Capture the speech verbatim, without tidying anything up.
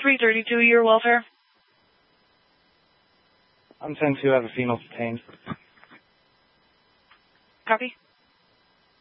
three thirty-two, your welfare. I'm ten two, I have a female detained. Copy.